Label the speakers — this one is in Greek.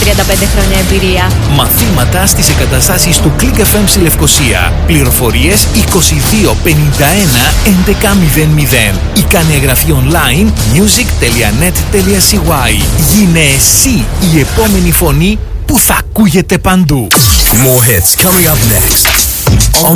Speaker 1: 35 χρόνια εμπειρία.
Speaker 2: Μαθήματα στις εγκαταστάσεις του Click FM στη Λευκωσία. Πληροφορίες 22 51 11 00. Ή κάνε εγγραφή online music.net.cy. Γίνε εσύ η επόμενη φωνή που θα ακούγεται παντού.
Speaker 3: More hits coming up next.